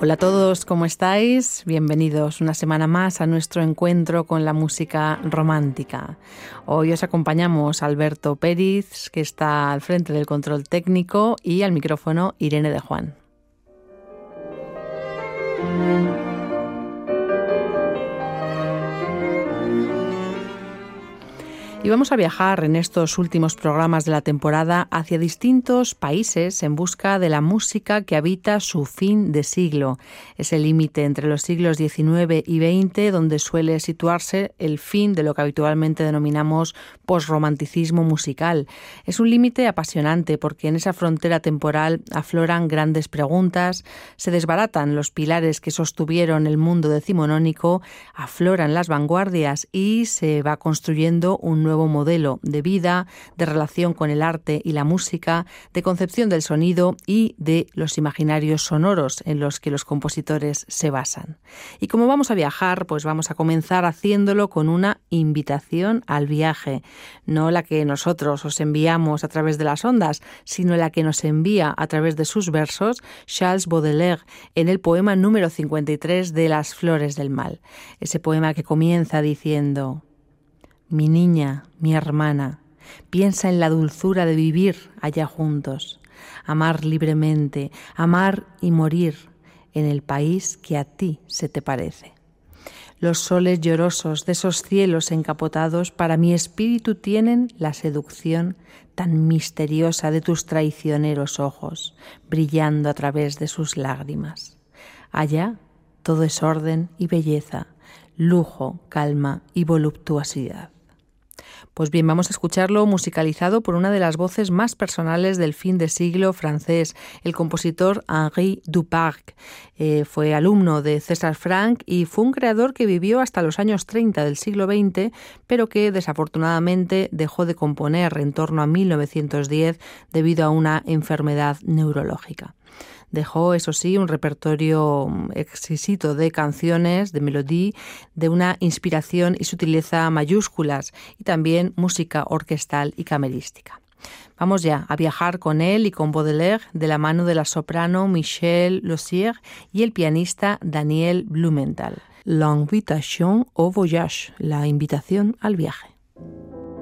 Hola a todos, ¿cómo estáis? Bienvenidos una semana más a nuestro encuentro con la música romántica. Hoy os acompañamos Alberto Pérez, que está al frente del control técnico, y al micrófono Irene de Juan. Y vamos a viajar en estos últimos programas de la temporada hacia distintos países en busca de la música que habita su fin de siglo. Es el límite entre los siglos XIX y XX donde suele situarse el fin de lo que habitualmente denominamos posromanticismo musical. Es un límite apasionante porque en esa frontera temporal afloran grandes preguntas, se desbaratan los pilares que sostuvieron el mundo decimonónico, afloran las vanguardias y se va construyendo un nuevo modelo de vida, de relación con el arte y la música, de concepción del sonido y de los imaginarios sonoros en los que los compositores se basan. Y como vamos a viajar, pues vamos a comenzar haciéndolo con una invitación al viaje, no la que nosotros os enviamos a través de las ondas, sino la que nos envía a través de sus versos Charles Baudelaire en el poema número 53 de Las Flores del Mal. Ese poema que comienza diciendo: mi niña, mi hermana, piensa en la dulzura de vivir allá juntos, amar libremente, amar y morir en el país que a ti se te parece. Los soles llorosos de esos cielos encapotados para mi espíritu tienen la seducción tan misteriosa de tus traicioneros ojos, brillando a través de sus lágrimas. Allá todo es orden y belleza, lujo, calma y voluptuosidad. Pues bien, vamos a escucharlo musicalizado por una de las voces más personales del fin de siglo francés, el compositor Henri Duparc. Fue alumno de César Franck y fue un creador que vivió hasta los años 30 del siglo XX, pero que desafortunadamente dejó de componer en torno a 1910 debido a una enfermedad neurológica. Dejó, eso sí, un repertorio exquisito de canciones, de melodía, de una inspiración y sutileza mayúsculas, y también música orquestal y camerística. Vamos ya a viajar con él y con Baudelaire de la mano de la soprano Michelle Lozier y el pianista Daniel Blumenthal. L'invitation au voyage, la invitación al viaje.